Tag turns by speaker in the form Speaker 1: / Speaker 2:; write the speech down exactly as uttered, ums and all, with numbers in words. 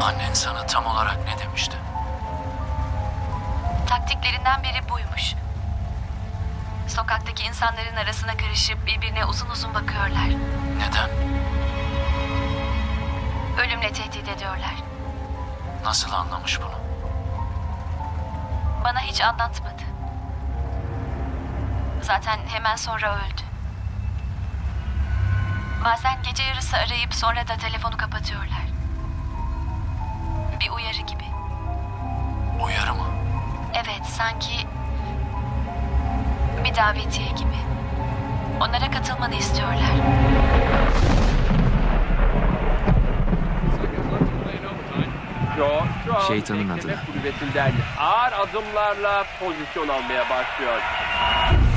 Speaker 1: Annen sana tam olarak ne demişti?
Speaker 2: Taktiklerinden biri buymuş. Sokaktaki insanların arasına karışıp birbirine uzun uzun bakıyorlar.
Speaker 1: Neden?
Speaker 2: Ölümle tehdit ediyorlar.
Speaker 1: Nasıl anlamış bunu?
Speaker 2: Bana hiç anlatmadı. Zaten hemen sonra öldü. Bazen gece yarısı arayıp sonra da telefonu kapatıyorlar. Bir uyarı gibi.
Speaker 1: Uyarı mı?
Speaker 2: Evet, sanki bir davetiye gibi. Onlara katılmanı istiyorlar.
Speaker 3: Joe şu an
Speaker 4: Şeytanın
Speaker 3: bekleme
Speaker 4: adına.
Speaker 3: kulübesinden ağır adımlarla pozisyon almaya başlıyor.